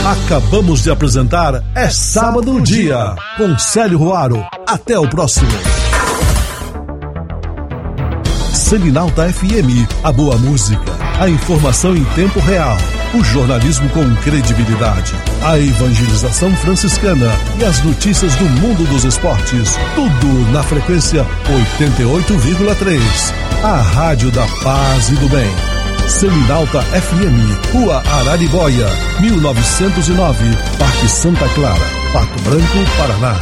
Acabamos de apresentar É Sábado no Dia, com Célio Ruaro. Até o próximo. Selinalta FM, a boa música, a informação em tempo real, o jornalismo com credibilidade, a evangelização franciscana e as notícias do mundo dos esportes, tudo na frequência 88,3. A Rádio da Paz e do Bem. Selinalta FM, Rua Araribóia, 1909, Parque Santa Clara, Pato Branco, Paraná.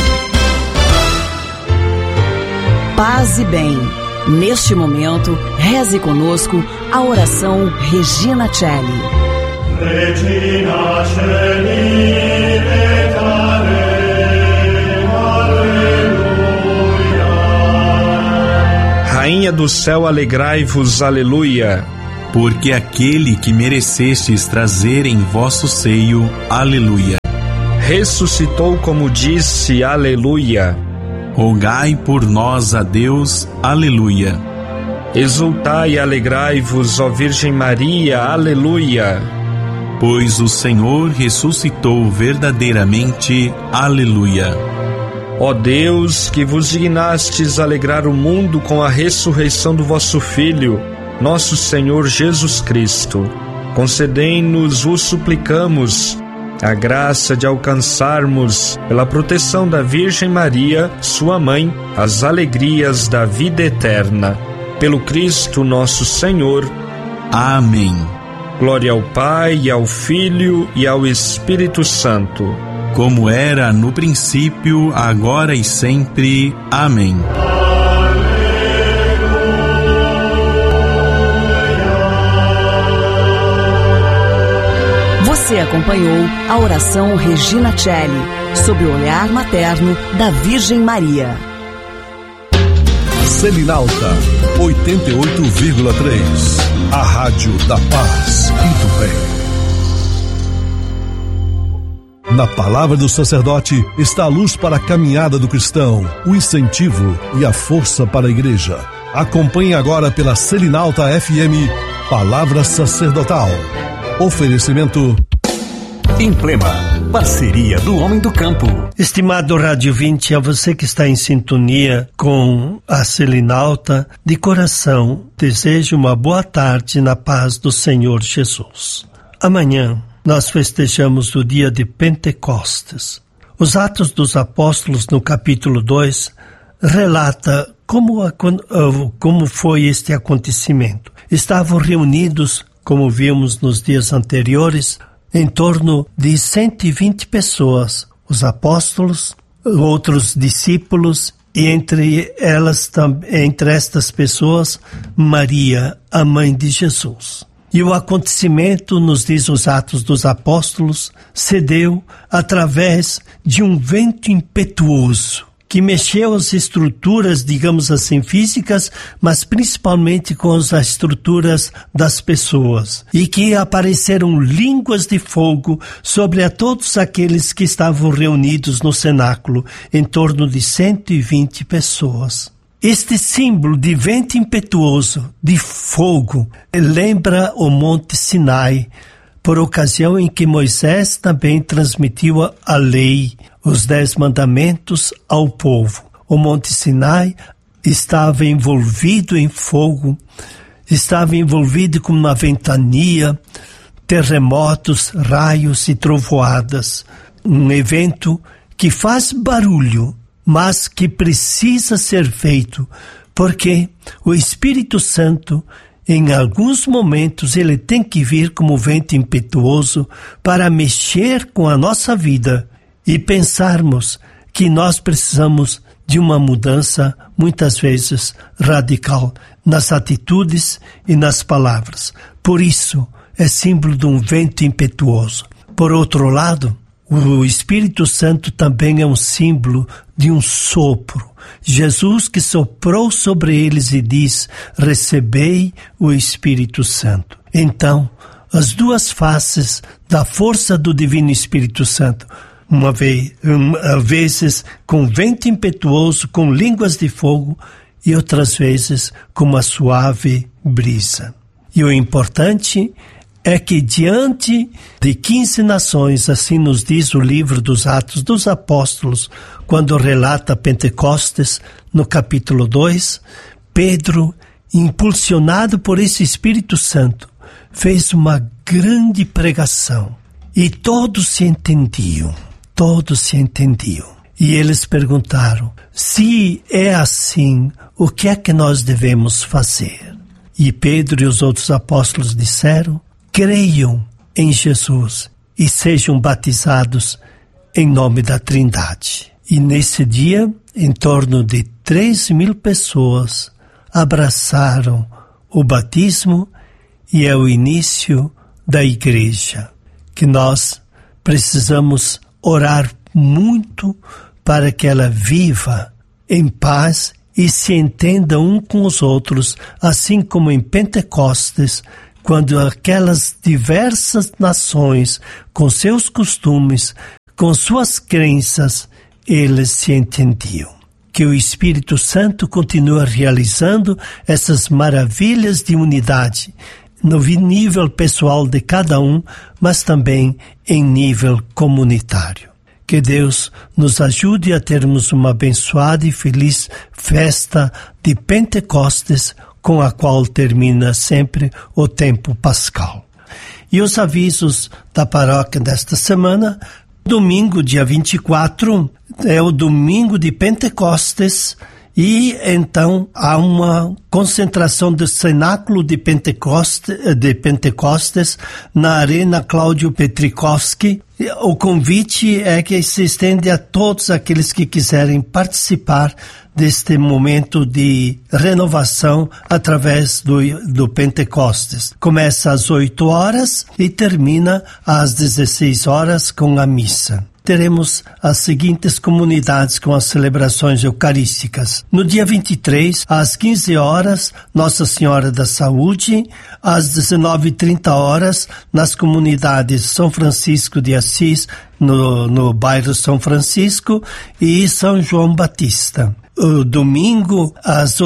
Paz e Bem. Neste momento, reze conosco a oração Regina Celli. Regina Celli, letare, aleluia. Rainha do céu, alegrai-vos, aleluia. Porque aquele que merecestes trazer em vosso seio, aleluia. Ressuscitou como disse, aleluia. Rogai por nós a Deus, aleluia. Exultai e alegrai-vos, ó Virgem Maria, aleluia. Pois o Senhor ressuscitou verdadeiramente, aleluia. Ó Deus, que vos dignastes alegrar o mundo com a ressurreição do vosso Filho, nosso Senhor Jesus Cristo, concedei-nos, vos suplicamos, a graça de alcançarmos, pela proteção da Virgem Maria, sua mãe, as alegrias da vida eterna. Pelo Cristo nosso Senhor. Amém. Glória ao Pai, e ao Filho e ao Espírito Santo. Como era no princípio, agora e sempre. Amém. Você acompanhou a oração Regina Celli, sob o olhar materno da Virgem Maria. Selinalta 88,3, a Rádio da Paz e do Bem. Na palavra do sacerdote está a luz para a caminhada do cristão, o incentivo e a força para a igreja. Acompanhe agora pela Selinalta FM, Palavra Sacerdotal. Oferecimento Emblema, parceria do homem do campo. Estimado Rádio 20, a você que está em sintonia com a Selinalta, de coração, desejo uma boa tarde na paz do Senhor Jesus. Amanhã nós festejamos o dia de Pentecostes. Os Atos dos Apóstolos, no capítulo 2, relata como foi este acontecimento. Estavam reunidos, como vimos nos dias anteriores, em torno de 120 pessoas, os apóstolos, outros discípulos, e entre estas pessoas, Maria, a mãe de Jesus. E o acontecimento, nos diz os Atos dos Apóstolos, se deu através de um vento impetuoso, que mexeu as estruturas, digamos assim, físicas, mas principalmente com as estruturas das pessoas, e que apareceram línguas de fogo sobre a todos aqueles que estavam reunidos no cenáculo, em torno de 120 pessoas. Este símbolo de vento impetuoso, de fogo, lembra o Monte Sinai, por ocasião em que Moisés também transmitiu a lei, os 10 mandamentos ao povo. O Monte Sinai estava envolvido em fogo, estava envolvido com uma ventania, terremotos, raios e trovoadas. Um evento que faz barulho, mas que precisa ser feito, porque o Espírito Santo, em alguns momentos, ele tem que vir como vento impetuoso para mexer com a nossa vida e pensarmos que nós precisamos de uma mudança, muitas vezes radical, nas atitudes e nas palavras. Por isso, é símbolo de um vento impetuoso. Por outro lado, o Espírito Santo também é um símbolo de um sopro. Jesus que soprou sobre eles e diz: recebei o Espírito Santo. Então, as duas faces da força do Divino Espírito Santo, às vezes com vento impetuoso, com línguas de fogo, e outras vezes com uma suave brisa. E o importante é que diante de 15 nações, assim nos diz o livro dos Atos dos Apóstolos, quando relata Pentecostes, no capítulo 2, Pedro, impulsionado por esse Espírito Santo, fez uma grande pregação. E todos se entendiam. E eles perguntaram, se é assim, o que é que nós devemos fazer? E Pedro e os outros apóstolos disseram, creiam em Jesus e sejam batizados em nome da Trindade. E nesse dia, em torno de 3.000 pessoas abraçaram o batismo e é o início da igreja, que nós precisamos orar muito para que ela viva em paz e se entenda um com os outros, assim como em Pentecostes, quando aquelas diversas nações, com seus costumes, com suas crenças, eles se entendiam. Que o Espírito Santo continue realizando essas maravilhas de unidade, no nível pessoal de cada um, mas também em nível comunitário. Que Deus nos ajude a termos uma abençoada e feliz festa de Pentecostes, com a qual termina sempre o tempo pascal. E os avisos da paróquia desta semana: domingo, dia 24, é o domingo de Pentecostes, e então há uma concentração do cenáculo de Pentecostes na Arena Cláudio Petrikowski. O convite é que se estende a todos aqueles que quiserem participar deste momento de renovação através do Pentecostes. Começa às 8 horas e termina às 16 horas com a missa. Teremos as seguintes comunidades com as celebrações eucarísticas. No dia 23, às 15 horas, Nossa Senhora da Saúde. Às 19h30, nas comunidades São Francisco de Assis, no bairro São Francisco, e São João Batista. O domingo, às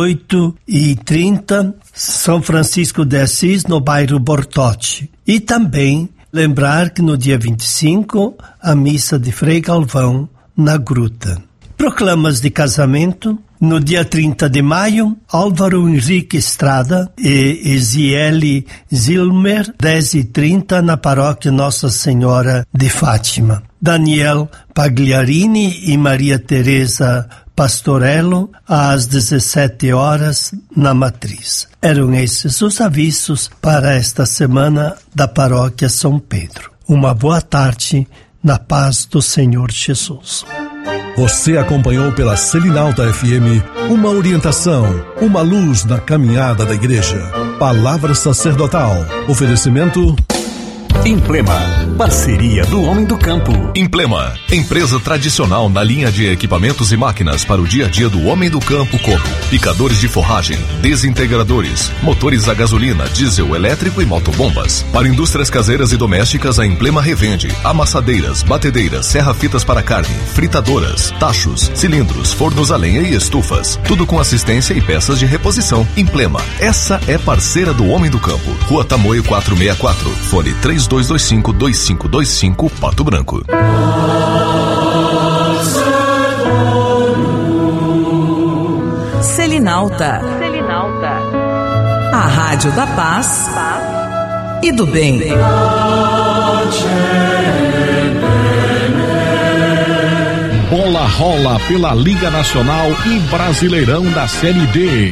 8h30, São Francisco de Assis, no bairro Bortote. E também lembrar que no dia 25, a missa de Frei Galvão, na Gruta. Proclamas de casamento. No dia 30 de maio, Álvaro Henrique Estrada e Eziele Zilmer, 10h30, na paróquia Nossa Senhora de Fátima. Daniel Pagliarini e Maria Teresa Pastorello, às 17 horas, na Matriz. Eram esses os avisos para esta semana da paróquia São Pedro. Uma boa tarde, na paz do Senhor Jesus. Você acompanhou pela Selinalta FM uma orientação, uma luz na caminhada da igreja. Palavra sacerdotal. Oferecimento Implema, parceria do homem do campo. Implema, empresa tradicional na linha de equipamentos e máquinas para o dia a dia do homem do campo, como picadores de forragem, desintegradores, motores a gasolina, diesel, elétrico e motobombas. Para indústrias caseiras e domésticas, a Implema revende amassadeiras, batedeiras, serra-fitas para carne, fritadoras, tachos, cilindros, fornos a lenha e estufas. Tudo com assistência e peças de reposição. Implema, essa é parceira do homem do campo. Rua Tamoio 464, fone 3225-2525, Pato Branco. Selinalta. A rádio da paz e do bem. Bola rola pela Liga Nacional e Brasileirão da Série D.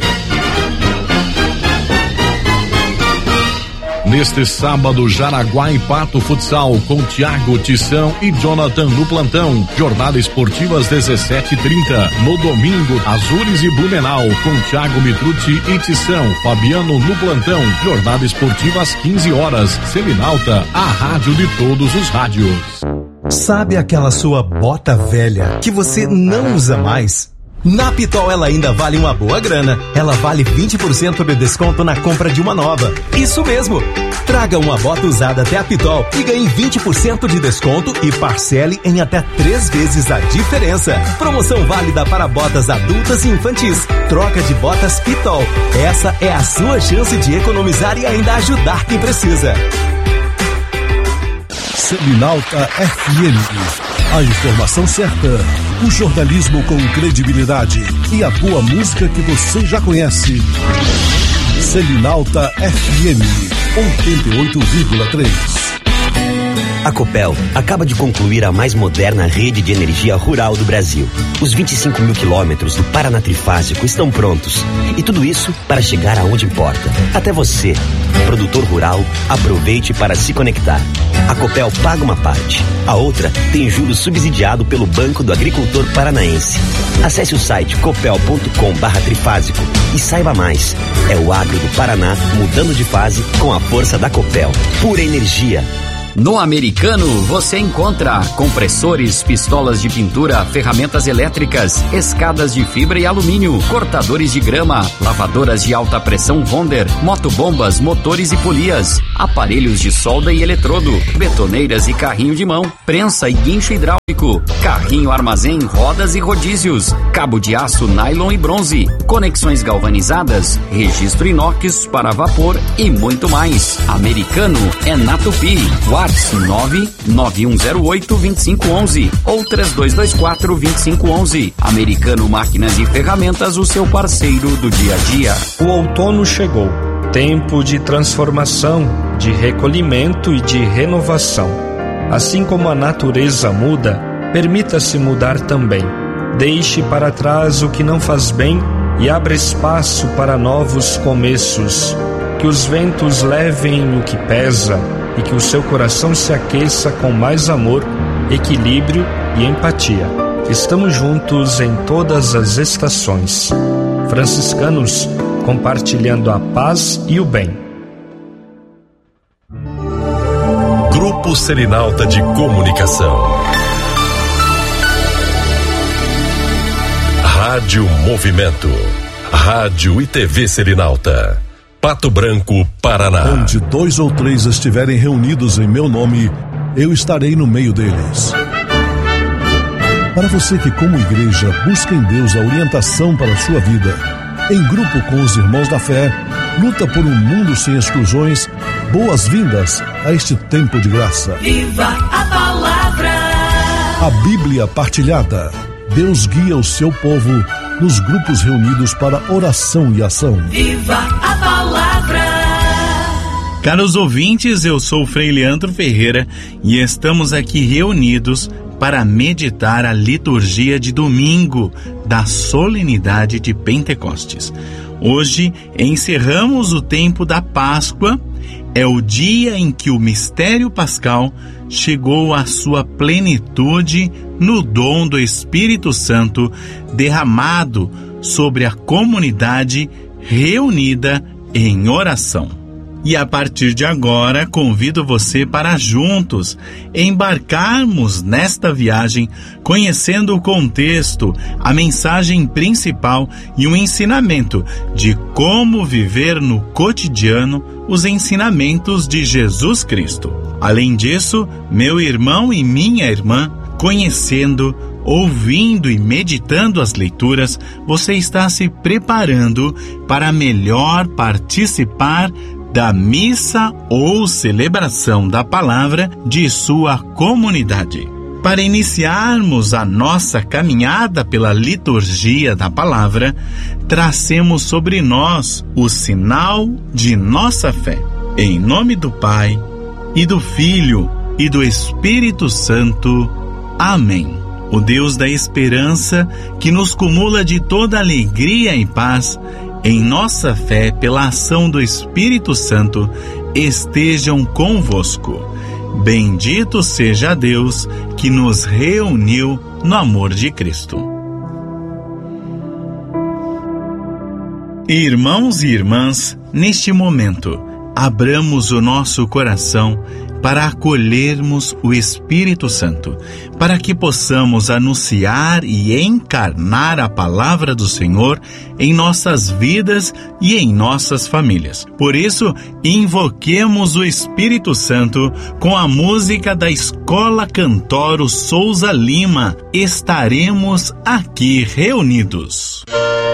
Neste sábado, Jaraguá e Pato Futsal, com Thiago, Tição e Jonathan no plantão. Jornada esportiva às 17h30. No domingo, Azures e Blumenau, com Thiago Mitrucci e Tição. Fabiano no plantão. Jornada esportiva às 15 horas. Selinalta, a rádio de todos os rádios. Sabe aquela sua bota velha que você não usa mais? Na Pitol ela ainda vale uma boa grana. Ela vale 20% de desconto na compra de uma nova. Isso mesmo! Traga uma bota usada até a Pitol e ganhe 20% de desconto e parcele em até 3 vezes a diferença. Promoção válida para botas adultas e infantis. Troca de botas Pitol. Essa é a sua chance de economizar e ainda ajudar quem precisa. Selinalta FM. A informação certa, o jornalismo com credibilidade e a boa música que você já conhece. Selinalta FM 88,3. A Copel acaba de concluir a mais moderna rede de energia rural do Brasil. Os 25 mil quilômetros do Paraná Trifásico estão prontos. E tudo isso para chegar aonde importa. Até você, produtor rural, aproveite para se conectar. A Copel paga uma parte. A outra tem juros subsidiado pelo Banco do Agricultor Paranaense. Acesse o site copel.com/trifásico e saiba mais. É o agro do Paraná mudando de fase com a força da Copel. Pura energia. No Americano, você encontra compressores, pistolas de pintura, ferramentas elétricas, escadas de fibra e alumínio, cortadores de grama, lavadoras de alta pressão Wonder, motobombas, motores e polias, aparelhos de solda e eletrodo, betoneiras e carrinho de mão, prensa e guincho hidráulico, carrinho armazém, rodas e rodízios, cabo de aço, nylon e bronze, conexões galvanizadas, registro inox para vapor e muito mais. Americano é na Tupi. 99108-2511 ou 3224-2511. Americano Máquinas e Ferramentas, o seu parceiro do dia a dia. O outono chegou. Tempo de transformação, de recolhimento e de renovação. Assim como a natureza muda, permita-se mudar também. Deixe para trás o que não faz bem e abra espaço para novos começos. Que os ventos levem o que pesa e que o seu coração se aqueça com mais amor, equilíbrio e empatia. Estamos juntos em todas as estações. Franciscanos, compartilhando a paz e o bem. Grupo Selinalta de Comunicação. Rádio Movimento. Rádio e TV Selinalta. Pato Branco, Paraná. Onde 2 ou 3 estiverem reunidos em meu nome, eu estarei no meio deles. Para você que, como igreja, busca em Deus a orientação para a sua vida, em grupo com os irmãos da fé, luta por um mundo sem exclusões, boas-vindas a este tempo de graça. Viva a palavra! A Bíblia partilhada. Deus guia o seu povo nos grupos reunidos para oração e ação. Viva a palavra! Caros ouvintes, eu sou o Frei Leandro Ferreira e estamos aqui reunidos para meditar a liturgia de domingo da solenidade de Pentecostes. Hoje encerramos o tempo da Páscoa. É o dia em que o mistério pascal chegou à sua plenitude no dom do Espírito Santo derramado sobre a comunidade reunida em oração. E a partir de agora, convido você para juntos embarcarmos nesta viagem, conhecendo o contexto, a mensagem principal e o ensinamento de como viver no cotidiano os ensinamentos de Jesus Cristo. Além disso, meu irmão e minha irmã, conhecendo, ouvindo e meditando as leituras, você está se preparando para melhor participar da missa ou celebração da palavra de sua comunidade. Para iniciarmos a nossa caminhada pela liturgia da palavra, tracemos sobre nós o sinal de nossa fé. Em nome do Pai, e do Filho, e do Espírito Santo. Amém. O Deus da esperança, que nos cumula de toda alegria e paz, em nossa fé pela ação do Espírito Santo, estejam convosco. Bendito seja Deus que nos reuniu no amor de Cristo. Irmãos e irmãs, neste momento, abramos o nosso coração para acolhermos o Espírito Santo, para que possamos anunciar e encarnar a palavra do Senhor em nossas vidas e em nossas famílias. Por isso, invoquemos o Espírito Santo com a música da Escola Cantoro Souza Lima. Estaremos aqui reunidos.